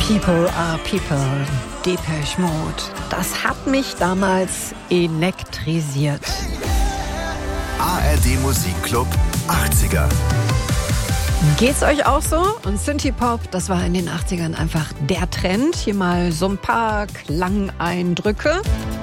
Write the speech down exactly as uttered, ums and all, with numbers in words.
People are people, Depeche Mode. Das hat mich damals elektrisiert. A R D Musikclub achtziger. Geht's euch auch so? Und Synthie-Pop, das war in den achtzigern einfach der Trend. Hier mal so ein paar Klangeindrücke.